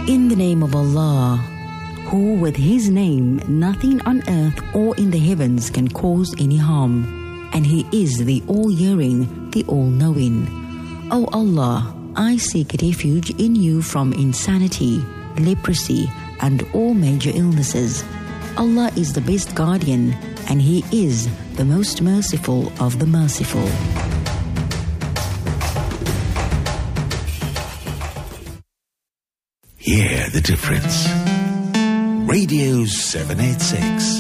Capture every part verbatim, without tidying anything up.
In the name of Allah, who with His name nothing on earth or in the heavens can cause any harm, and He is the all-hearing, the all-knowing. O Allah, I seek refuge in You from insanity, leprosy, and all major illnesses. Allah is the best guardian, and He is the most merciful of the merciful. Hear the difference. Radio seven eighty-six.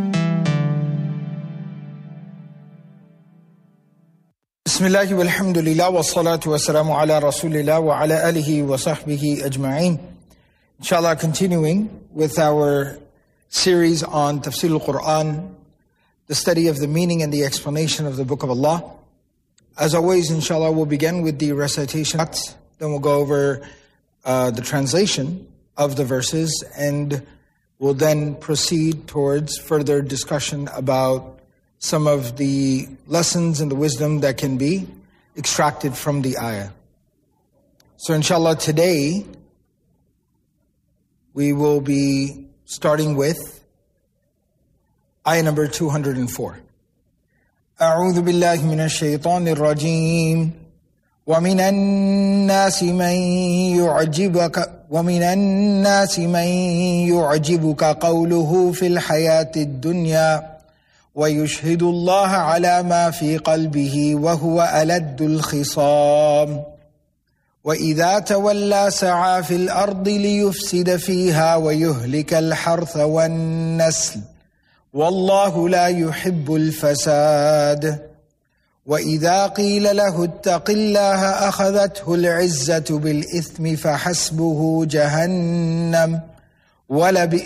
Bismillah walhamdulillah wa salatu wa salamu ala rasulillah wa ala alihi wa sahbihi ajma'een. Inshallah, continuing with our series on Tafsir al-Quran, the study of the meaning and the explanation of the Book of Allah. As always, inshallah, we'll begin with the recitation. Then we'll go over uh, the translation of the verses, and we'll then proceed towards further discussion about some of the lessons and the wisdom that can be extracted from the ayah. So inshallah, today we will be starting with ayah number two hundred four. أعوذ بالله من الشيطان الرجيم ومن الناس من يعجبك ومن الناس من يعجبك قوله في الحياة الدنيا ويشهد الله على ما في قلبه وهو ألد الخصام وإذا تولى سعى في الأرض ليفسد فيها ويهلك الحرث والنسل والله لا يحب الفساد وإذا قيل له اتق الله أخذته العزة بالإثم فحسبه جهنم ولبئس